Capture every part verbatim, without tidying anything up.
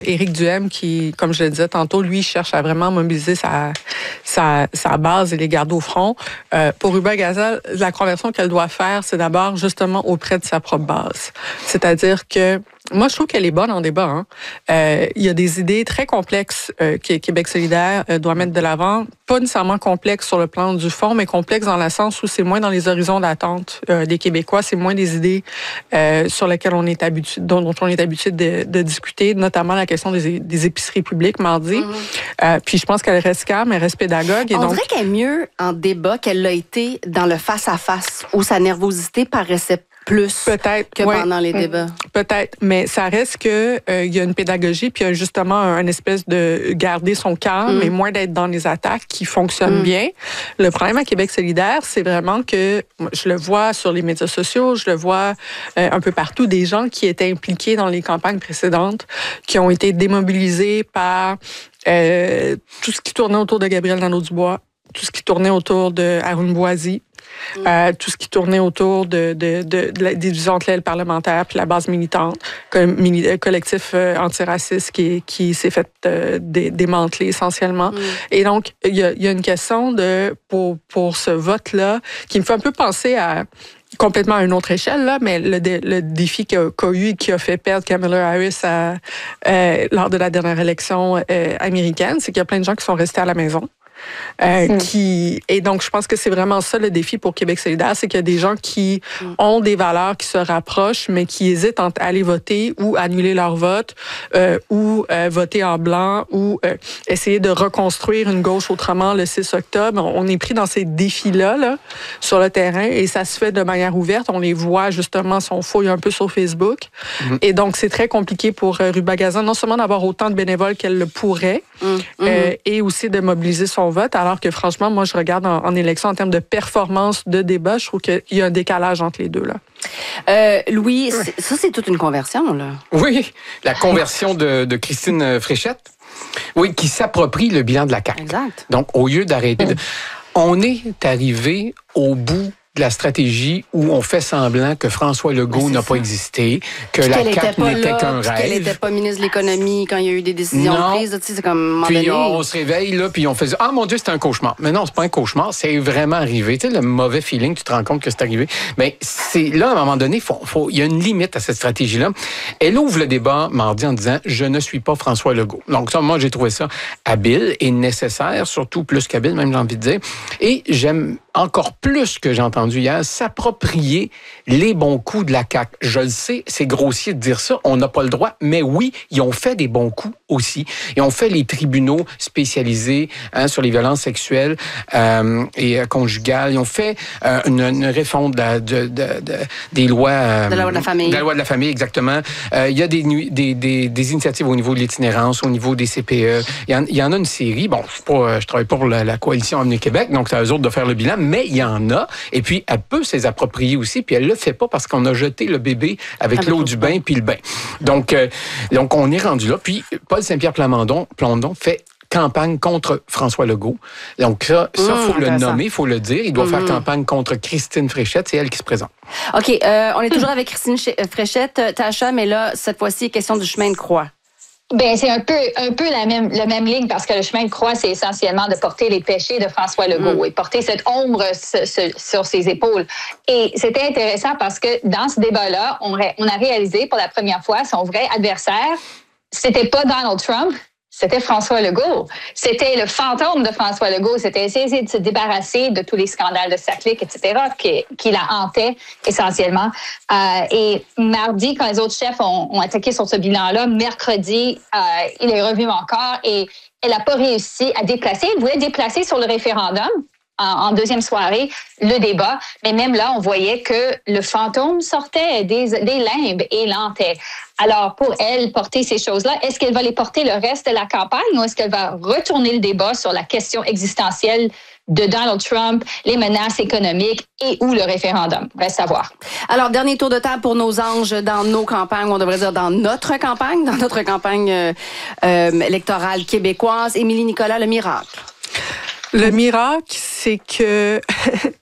Éric Duhaime, qui, comme je le disais tantôt, lui, cherche à vraiment mobiliser sa, sa, sa base et les garder au front. Euh, pour Ruba Gazal, la conversion qu'elle doit faire, c'est d'abord justement auprès de sa propre base. C'est-à-dire que moi, je trouve qu'elle est bonne en débat. Hein. Euh, il y a des idées très complexes euh, que Québec solidaire euh, doit mettre de l'avant. Pas nécessairement complexes sur le plan du fond, mais complexes dans le sens où c'est moins dans les horizons d'attente euh, des Québécois. C'est moins des idées euh, sur lesquelles on est habitué, dont, dont on est habitué de, de discuter, notamment la question des, des épiceries publiques mardi. Mm-hmm. Euh, puis je pense qu'elle reste calme, elle reste pédagogue. Et on donc, dirait qu'elle est mieux en débat qu'elle l'a été dans le face-à-face, où sa nervosité paraissait plus peut-être que ouais, pendant les débats. Peut-être, mais ça reste que euh, il y a une pédagogie puis il y a justement un, une espèce de garder son calme mm. et moins d'être dans les attaques qui fonctionnent mm. bien. Le problème à Québec solidaire, c'est vraiment que je le vois sur les médias sociaux, je le vois euh, un peu partout, des gens qui étaient impliqués dans les campagnes précédentes, qui ont été démobilisés par euh, tout ce qui tournait autour de Gabriel Nadeau-Dubois, tout ce qui tournait autour de Arun Boisy. Mm. Euh, tout ce qui tournait autour de, de, de, de la division entre l'aile parlementaire puis la base militante, comme mini, collectif euh, antiraciste qui, qui s'est fait euh, dé, démanteler essentiellement. Mm. Et donc, il y a, y a une question de pour, pour ce vote-là qui me fait un peu penser à complètement à une autre échelle, là, mais le, dé, le défi qu'a, qu'a eu et qui a fait perdre Kamala Harris à, euh, lors de la dernière élection euh, américaine, c'est qu'il y a plein de gens qui sont restés à la maison. Euh, mmh. qui, et donc, je pense que c'est vraiment ça le défi pour Québec solidaire, c'est qu'il y a des gens qui mmh. ont des valeurs qui se rapprochent, mais qui hésitent entre aller voter ou annuler leur vote, euh, ou euh, voter en blanc, ou euh, essayer de reconstruire une gauche autrement le six octobre. On est pris dans ces défis-là là, sur le terrain, et ça se fait de manière ouverte. On les voit justement, si on fouille un peu sur Facebook. Mmh. Et donc, c'est très compliqué pour euh, Ruba Gazal, non seulement d'avoir autant de bénévoles qu'elle le pourrait, mmh. euh, et aussi de mobiliser son vote, alors que franchement, moi, je regarde en, en élection en termes de performance de débat, je trouve qu'il y a un décalage entre les deux. Là. Euh, Louis, c'est, ça, c'est toute une conversion, là. Oui, la conversion de, de Christine Fréchette, oui, qui s'approprie le bilan de la C A Q. Exact. Donc, au lieu d'arrêter... De... On est arrivé au bout de la stratégie où on fait semblant que François Legault n'a ça. pas existé, que la C A Q n'était là, qu'un rêve. Qu'elle n'était pas ministre de l'Économie quand il y a eu des décisions non. prises. Tu sais, c'est comme puis donné. on, on se réveille, là, puis on fait « Ah, mon Dieu, c'est un cauchemar ». Mais non, c'est pas un cauchemar, c'est vraiment arrivé. Tu sais, le mauvais feeling, tu te rends compte que c'est arrivé. Mais c'est là, à un moment donné, faut, faut, il y a une limite à cette stratégie-là. Elle ouvre le débat mardi en disant « Je ne suis pas François Legault ». Donc ça, moi, j'ai trouvé ça habile et nécessaire, surtout plus qu'habile, même j'ai envie de dire. Et j'aime encore plus que j'ai entendu hier, s'approprier les bons coups de la C A Q. Je le sais, c'est grossier de dire ça, on n'a pas le droit, mais oui, ils ont fait des bons coups aussi. Ils ont fait les tribunaux spécialisés hein, sur les violences sexuelles euh, et euh, conjugales. Ils ont fait euh, une, une réforme de, de, de, de, des lois... Euh, de la loi de la famille. De la loi de la famille, exactement. Euh, il y a des, des, des, des initiatives au niveau de l'itinérance, au niveau des C P E. Il y en, il y en a une série. Bon, je, pas, je travaille pour la, la coalition Avenir Québec, donc c'est à eux autres de faire le bilan, mais il y en a. Et puis, elle peut s'les approprier aussi, puis elle le fait pas parce qu'on a jeté le bébé avec ah, l'eau du bain puis le bain. Donc, euh, donc, on est rendu là. Puis, Paul Saint-Pierre Plamondon, Plamondon fait campagne contre François Legault. Donc, ça, il mmh, faut le nommer, il faut le dire. Il doit mmh. faire campagne contre Christine Fréchette. C'est elle qui se présente. OK. Euh, on est toujours avec Christine Fréchette, Tacha, mais là, cette fois-ci, question du chemin de croix. Ben c'est un peu un peu la même la même ligne parce que le chemin de croix c'est essentiellement de porter les péchés de François Legault mmh. et porter cette ombre ce, ce, sur ses épaules. Et c'était intéressant parce que dans ce débat-là, on, on a réalisé pour la première fois son vrai adversaire, c'était pas Donald Trump. C'était François Legault. C'était le fantôme de François Legault. C'était essayer de se débarrasser de tous les scandales de Saclic, et cetera, qui, qui la hantaient essentiellement. Euh, et mardi, quand les autres chefs ont, ont attaqué sur ce bilan-là, mercredi, euh, il est revenu encore et elle n'a pas réussi à déplacer. Elle voulait déplacer sur le référendum en, en deuxième soirée le débat. Mais même là, on voyait que le fantôme sortait des, des limbes et l'hantait. Alors, pour elle, porter ces choses-là, est-ce qu'elle va les porter le reste de la campagne ou est-ce qu'elle va retourner le débat sur la question existentielle de Donald Trump, les menaces économiques et ou le référendum? Reste à voir. Alors, dernier tour de table pour nos anges dans nos campagnes, ou on devrait dire dans notre campagne, dans notre campagne euh, euh, électorale québécoise. Émilie Nicolas, le miracle. Le miracle, c'est que...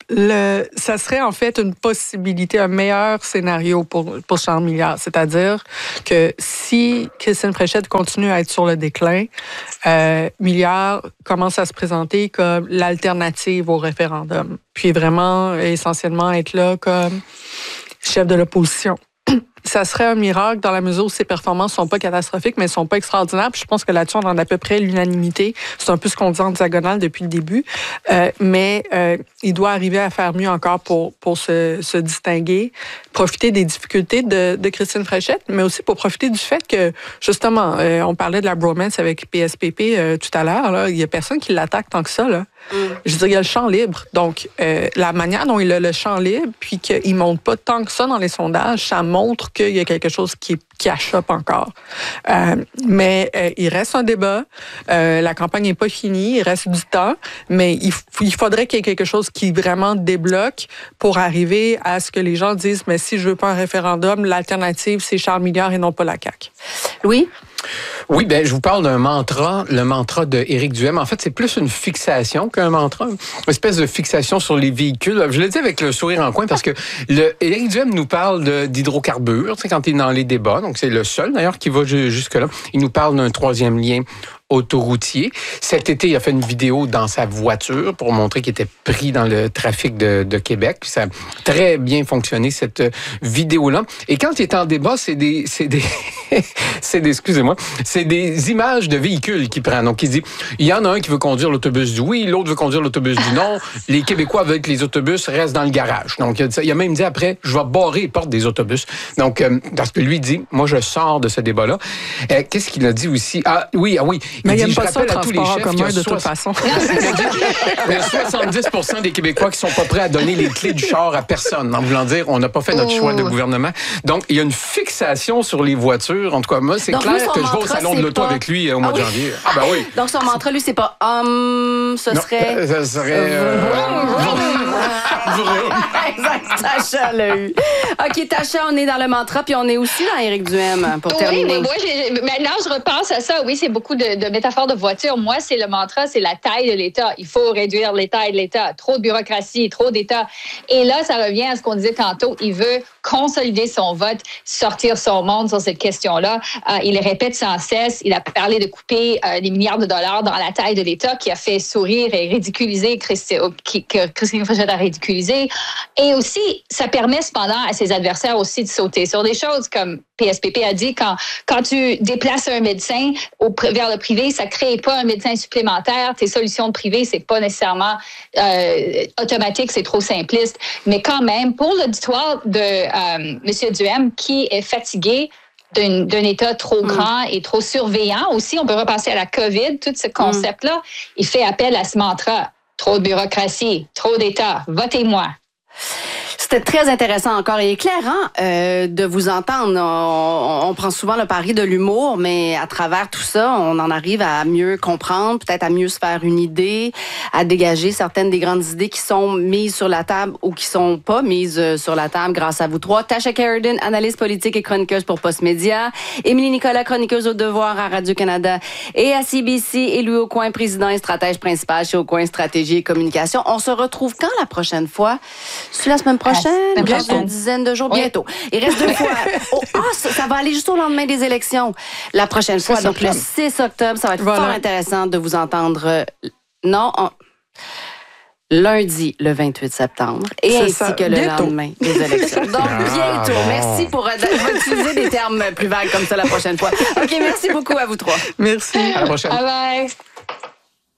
Le, ça serait en fait une possibilité, un meilleur scénario pour, pour Charles Milliard. C'est-à-dire que si Christine Fréchette continue à être sur le déclin, euh, Milliard commence à se présenter comme l'alternative au référendum. Puis vraiment, essentiellement, être là comme chef de l'opposition. Ça serait un miracle dans la mesure où ses performances sont pas catastrophiques, mais sont pas extraordinaires. Puis je pense que là-dessus, on en a à peu près l'unanimité. C'est un peu ce qu'on dit en diagonale depuis le début. Euh, mais euh, il doit arriver à faire mieux encore pour, pour se, se distinguer, profiter des difficultés de, de Christine Fréchette, mais aussi pour profiter du fait que, justement, euh, on parlait de la bromance avec P S P P euh, tout à l'heure. Là. Il y a personne qui l'attaque tant que ça. Là. Mm. Je veux dire, il y a le champ libre. Donc, euh, la manière dont il a le champ libre, puis qu'il ne monte pas tant que ça dans les sondages, ça montre qu'il y a quelque chose qui, qui achoppe encore. Euh, mais euh, il reste un débat. Euh, la campagne n'est pas finie. Il reste du temps. Mais il, il faudrait qu'il y ait quelque chose qui vraiment débloque pour arriver à ce que les gens disent, mais si je veux pas un référendum, l'alternative, c'est Charles Milliard et non pas la C A Q. Louis? Oui, ben je vous parle d'un mantra, le mantra de Éric Duhem. En fait, c'est plus une fixation qu'un mantra, une espèce de fixation sur les véhicules. Je le dis avec le sourire en coin parce que le Éric Duhem nous parle de, d'hydrocarbures, tu sais, quand il est dans les débats. Donc, c'est le seul, d'ailleurs, qui va jusque-là. Il nous parle d'un troisième lien autoroutier. Cet été, il a fait une vidéo dans sa voiture pour montrer qu'il était pris dans le trafic de, de Québec. Ça a très bien fonctionné, cette vidéo-là. Et quand il est en débat, c'est des, c'est des, c'est des, excusez-moi, c'est des images de véhicules qu'il prend. Donc, il dit, il y en a un qui veut conduire l'autobus du oui, l'autre veut conduire l'autobus du non. Les Québécois veulent que les autobus restent dans le garage. Donc, il a même dit après, je vais barrer les portes des autobus. Donc, euh, parce que lui dit, moi, je sors de ce débat-là. Euh, qu'est-ce qu'il a dit aussi? Ah, oui, ah oui. Mais il dit, n'aime pas ça, le transport en commun, de toute façon. Il y a soixante-dix pour cent des Québécois qui sont pas prêts à donner les clés du char à personne. En voulant dire, on n'a pas fait notre choix de gouvernement. Donc, il y a une fixation sur les voitures. En tout cas, moi, c'est Donc, clair lui, que je vais au salon de l'auto pas... avec lui au mois ah, de oui. janvier. Ah ben oui. Donc, son mantra, lui, c'est pas hum, ce non, serait... Ça serait... Euh... Exact, Tacha l'a eu. OK, Tacha, on est dans le mantra, puis on est aussi dans Éric Duhem, pour oui, terminer. Oui, moi, j'ai, maintenant, je repense à ça. Oui, c'est beaucoup de, de métaphores de voiture. Moi, c'est le mantra, c'est la taille de l'État. Il faut réduire les tailles de l'État. Trop de bureaucratie, trop d'État. Et là, ça revient à ce qu'on disait tantôt. Il veut consolider son vote, sortir son monde sur cette question-là. Euh, il le répète sans cesse. Il a parlé de couper euh, des milliards de dollars dans la taille de l'État, qui a fait sourire et ridiculiser Christi- qui, que Christine Fréchette a ridiculisé. Et aussi, ça permet cependant à ses adversaires aussi de sauter sur des choses comme P S P P a dit, quand, quand tu déplaces un médecin au, vers le privé, ça ne crée pas un médecin supplémentaire. Tes solutions de privé, c'est pas nécessairement euh, automatique, c'est trop simpliste. Mais quand même, pour l'auditoire de euh, M. Duhem, qui est fatigué d'un, d'un État trop grand et trop surveillant aussi, on peut repasser à la COVID, tout ce concept-là, mm. il fait appel à ce mantra. Trop de bureaucratie, trop d'État, votez-moi. C'était très intéressant encore et éclairant euh, de vous entendre. On, on prend souvent le pari de l'humour, mais à travers tout ça, on en arrive à mieux comprendre, peut-être à mieux se faire une idée, à dégager certaines des grandes idées qui sont mises sur la table ou qui sont pas mises sur la table grâce à vous trois. Tasha Keraden, analyste politique et chroniqueuse pour Postmédia. Émilie Nicolas, chroniqueuse au Devoir à Radio-Canada et à C B C. Et Louis Aucoin, président et stratège principal chez Aucoin Stratégie et Communication. On se retrouve quand la prochaine fois? C'est la semaine prochaine? Il reste une dizaine de jours, oui. Bientôt. Il reste deux fois. Oh, oh, ça, ça va aller juste au lendemain des élections. La prochaine fois, donc le six octobre, ça va être voilà. Fort intéressant de vous entendre. Euh, non, on... lundi, le vingt-huit septembre, et c'est ainsi ça. Que le bientôt. Lendemain des élections. Donc, ah, bientôt. Bon. Merci pour euh, utiliser des termes plus vagues comme ça la prochaine fois. OK, merci beaucoup à vous trois. Merci. À la prochaine. Bye bye.